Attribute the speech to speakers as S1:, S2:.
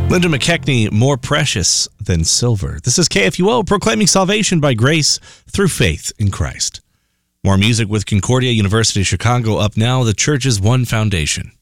S1: Linda McKechnie, more precious than silver. This is KFUO, proclaiming salvation by grace through faith in Christ. More music with Concordia University Chicago up now, the church's one foundation.